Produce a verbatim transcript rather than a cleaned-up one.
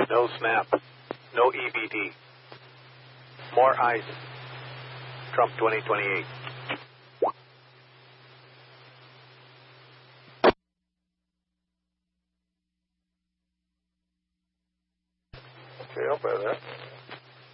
No snap. No E B D. More ice. Trump twenty twenty-eight. Okay, I'll buy that.